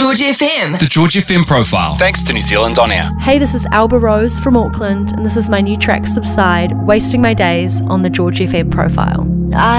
George FM. The George FM profile. Thanks to New Zealand On Air. Hey, this is Alba Rose from Auckland, and this is my new track Subside, Wasting My Days on the George FM profile.